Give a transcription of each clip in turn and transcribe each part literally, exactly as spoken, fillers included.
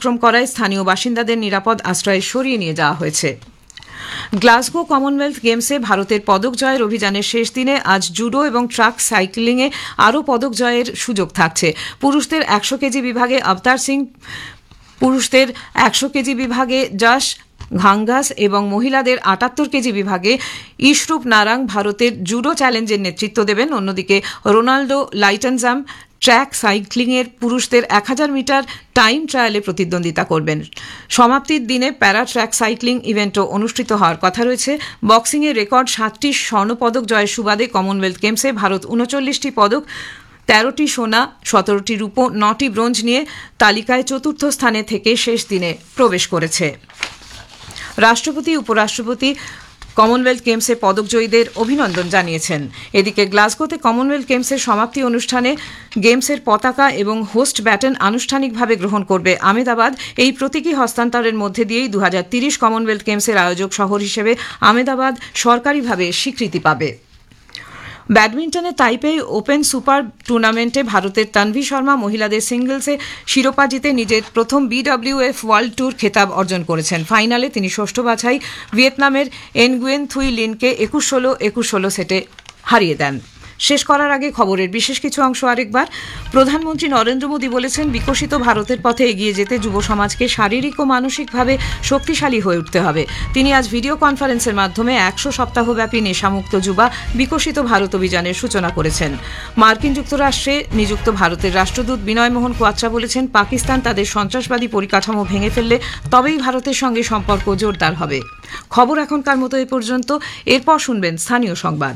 অতিক্রম করায় স্থানীয় বাসিন্দাদের নিরাপদ আশ্রয়ে সরিয়ে নিয়ে যাওয়া হয়েছে। গ্লাসগো কমনওয়েলথ গেমসে ভারতের পদক জয়ের অভিযানের শেষ দিনে আজ জুডো এবং ট্রাক সাইক্লিংয়ে আরও পদক জয়ের সুযোগ থাকছে। পুরুষদের একশো কেজি বিভাগে অবতার সিং, পুরুষদের একশো কেজি বিভাগে যশ ঘাঙ্গাস এবং মহিলাদের আটাত্তর কেজি বিভাগে ইশরূপ নারাং ভারতের জুডো চ্যালেঞ্জের নেতৃত্ব দেবেন। অন্যদিকে রোনাল্ডো লাইটনজাম ট্র্যাক সাইক্লিংয়ের পুরুষদের এক হাজার মিটার টাইম ট্রায়ালে প্রতিদ্বন্দ্বিতা করবেন। সমাপ্তির দিনে প্যারা ট্র্যাক সাইক্লিং ইভেন্টও অনুষ্ঠিত হওয়ার কথা রয়েছে। বক্সিংয়ে রেকর্ড সাতটি স্বর্ণপদক জয়ের সুবাদে কমনওয়েলথ গেমসে ভারত উনচল্লিশটি পদক, তেরোটি সোনা, সতেরোটি রূপো, নটি ব্রোঞ্জ নিয়ে তালিকায় চতুর্থ স্থানে থেকে শেষ দিনে প্রবেশ করেছে। রাষ্ট্রপতি, উপরাষ্ট্রপতি কমনওয়েলথ গেমসে পদকজয়ীদের অভিনন্দন জানিয়েছেন। এদিকে গ্লাসগোতে কমনওয়েলথ গেমসের সমাপ্তি অনুষ্ঠানে গেমসের পতাকা এবং হোস্ট ব্যাটন আনুষ্ঠানিকভাবে গ্রহণ করবে আমেদাবাদ। এই প্রতীকী হস্তান্তরের মধ্যে দিয়েই দু হাজার তিরিশ কমনওয়েলথ গেমসের আয়োজক শহর হিসেবে আমেদাবাদ সরকারিভাবে স্বীকৃতি পাবে। ব্যাডমিন্টনে তাইপেই ওপেন সুপার টুর্নামেন্টে ভারতের তানভি শর্মা মহিলাদের সিঙ্গলসে শিরোপা জিতে নিজের প্রথম বিডব্লিউএফ ওয়ার্ল্ড ট্যুর খেতাব অর্জন করেছেন। ফাইনালে তিনি ষষ্ঠ বাছাই ভিয়েতনামের এনগুয়েন থুই লিনকে একুশ ষোলো একুশ ষোলো সেটে হারিয়ে দেন। শেষ করার আগে খবরের বিশেষ কিছু অংশ আরেকবার। প্রধানমন্ত্রী নরেন্দ্র মোদী বলেছেন, বিকশিত ভারতের পথে এগিয়ে যেতে যুব সমাজকে শারীরিক ও মানসিকভাবে শক্তিশালী হয়ে উঠতে হবে। তিনি আজ ভিডিও কনফারেন্সের মাধ্যমে একশো সপ্তাহব্যাপী নেশামুক্ত যুবা বিকশিত ভারত অভিযানের সূচনা করেছেন। মার্কিন যুক্তরাষ্ট্রে নিযুক্ত ভারতের রাষ্ট্রদূত বিনয় মোহন কোয়াত্রা বলেছেন, পাকিস্তান তাদের সন্ত্রাসবাদী পরিকাঠামো ভেঙে ফেললে তবেই ভারতের সঙ্গে সম্পর্ক জোরদার হবে। খবর এখনকার মতো এ পর্যন্ত। এরপর শুনবেন স্থানীয় সংবাদ।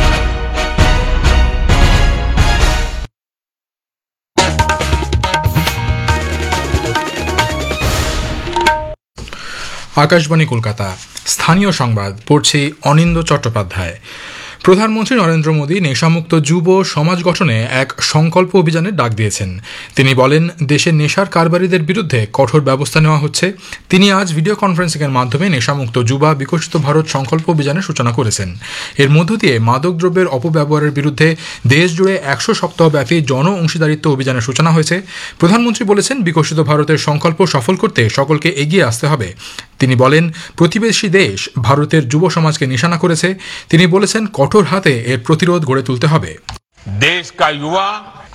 আকাশবাণী কলকাতা, স্থানীয় সংবাদ পড়ছি অনিন্দ চট্টোপাধ্যায়। প্রধানমন্ত্রী নরেন্দ্র মোদী নেশামুক্ত যুব সমাজ গঠনে এক সংকল্প অভিযানের ডাক দিয়েছেন। তিনি বলেন, দেশের নেশার কারবারিদের বিরুদ্ধে কঠোর ব্যবস্থা নেওয়া হচ্ছে। তিনি আজ ভিডিও কনফারেন্সিংয়ের মাধ্যমে নেশামুক্ত যুবা বিকশিত ভারত সংকল্প অভিযানের সূচনা করেছেন। এর মধ্য দিয়ে মাদক দ্রব্যের অপব্যবহারের বিরুদ্ধে দেশ জুড়ে একশো সপ্তাহব্যাপী জন অংশীদারিত্ব অভিযানের সূচনা হয়েছে। প্রধানমন্ত্রী বলেছেন, বিকশিত ভারতের সংকল্প সফল করতে সকলকে এগিয়ে আসতে হবে। তিনি বলেন, প্রতিবেশী দেশ ভারতের যুব সমাজকে নিশানা করেছে। তিনি বলেছেন, কঠোর হাতে এর প্রতিরোধ গড়ে তুলতে হবে। देश का युवा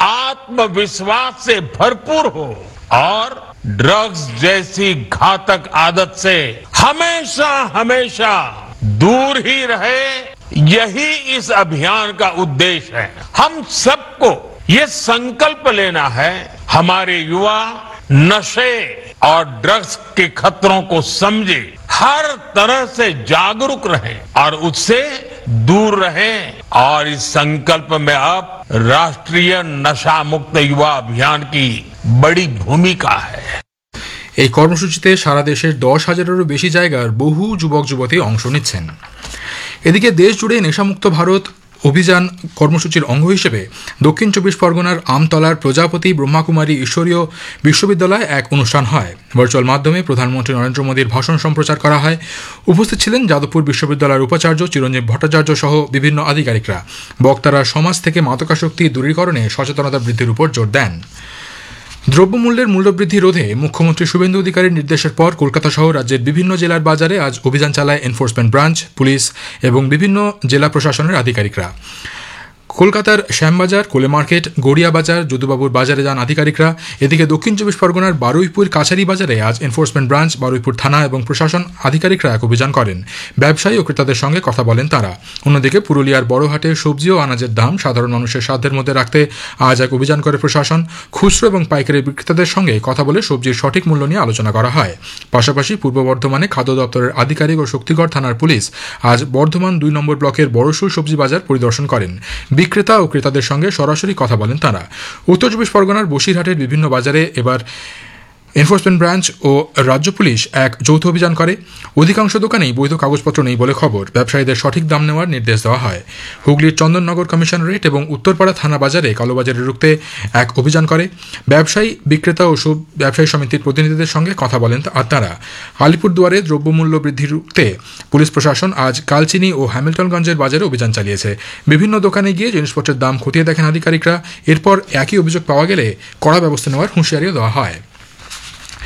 आत्मविश्वास से भरपूर हो और ड्रग्स जैसी घातक आदत से हमेशा हमेशा दूर ही रहे, यही इस अभियान का उद्देश्य है। हम सबको ये संकल्प लेना है, हमारे युवा नशे और ड्रग्स के खतरों को समझे, हर तरह से जागरूक रहे और उससे दूर रहे। और इस संकल्प में अब राष्ट्रीय नशा मुक्त युवा अभियान की बड़ी भूमिका है। এই কর্মসূচিতে সারা দেশের দশ হাজারেরও বেশি জায়গার বহু যুবক যুবতী অংশ নিচ্ছেন। এদিকে দেশ জুড়ে নেশামুক্ত ভারত অভিযান কর্মসূচির অঙ্গ হিসেবে দক্ষিণ চব্বিশ পরগনার আমতলার প্রজাপতি ব্রহ্মাকুমারী ঈশ্বরীয় বিশ্ববিদ্যালয়ে এক অনুষ্ঠান হয়। ভার্চুয়াল মাধ্যমে প্রধানমন্ত্রী নরেন্দ্র মোদীর ভাষণ সম্প্রচার করা হয়। উপস্থিত ছিলেন যাদবপুর বিশ্ববিদ্যালয়ের উপাচার্য চিরঞ্জীব ভট্টাচার্য সহ বিভিন্ন আধিকারিকরা। বক্তারা সমাজ থেকে মাদকাসক্তি দূরীকরণে সচেতনতা বৃদ্ধির উপর জোর দেন। দ্রব্যমূল্যের মূল্যবৃদ্ধি রোধে মুখ্যমন্ত্রী শুভেন্দু অধিকারীর নির্দেশের পর কলকাতা সহ রাজ্যের বিভিন্ন জেলার বাজারে আজ অভিযান চালায় এনফোর্সমেন্ট ব্রাঞ্চ, পুলিশ এবং বিভিন্ন জেলা প্রশাসনের আধিকারিকরা। কলকাতার শ্যামবাজার, কোলে মার্কেট, গড়িয়া বাজার, যদুবাবুর বাজারে যান আধিকারিকরা। এদিকে দক্ষিণ চব্বিশ পরগনার বারুইপুর কাছারি বাজারে আজ এনফোর্সমেন্ট ব্রাঞ্চ, বারুইপুর থানা এবং প্রশাসন আধিকারিকরা এক অভিযান করেন। ব্যবসায়ী ও ক্রেতাদের সঙ্গে কথা বলেন তারা। অন্যদিকে পুরুলিয়ার বড়হাটে সবজি ও আনাজের দাম সাধারণ মানুষের সাধ্যের মধ্যে রাখতে আজ এক অভিযান করে প্রশাসন। খুচরো এবং পাইকারি বিক্রেতাদের সঙ্গে কথা বলে সবজির সঠিক মূল্য নিয়ে আলোচনা করা হয়। পাশাপাশি পূর্ব বর্ধমানে খাদ্য দপ্তরের আধিকারিক ও শক্তিগড় থানার পুলিশ আজ বর্ধমান দুই নম্বর ব্লকের বড়সুর সবজি বাজার পরিদর্শন করেন। বিক্রেতা ও ক্রেতাদের সঙ্গে সরাসরি কথা বলেন তারা। উত্তর চব্বিশ পরগনার বসিরহাটের বিভিন্ন বাজারে এবার এনফোর্সমেন্ট ব্রাঞ্চ ও রাজ্য পুলিশ এক যৌথ অভিযান করে। অধিকাংশ দোকানেই বৈধ কাগজপত্র নেই বলে খবর। ব্যবসায়ীদের সঠিক দাম নেওয়ার নির্দেশ দেওয়া হয়। হুগলির চন্দননগর কমিশনারেট এবং উত্তরপাড়া থানা বাজারে কালোবাজারে রুখতে এক অভিযান করে। ব্যবসায়ী, বিক্রেতা ও সব ব্যবসায়ী সমিতির প্রতিনিধিদের সঙ্গে কথা বলেন আর তারা। আলিপুরদুয়ারে দ্রব্যমূল্য বৃদ্ধি রুখতে পুলিশ প্রশাসন আজ কালচিনি ও হ্যামিল্টনগঞ্জের বাজারে অভিযান চালিয়েছে। বিভিন্ন দোকানে গিয়ে জিনিসপত্রের দাম খতিয়ে দেখেন আধিকারিকরা। এরপর একই অভিযোগ পাওয়া গেলে কড়া ব্যবস্থা নেওয়ার হুঁশিয়ারিও দেওয়া হয়।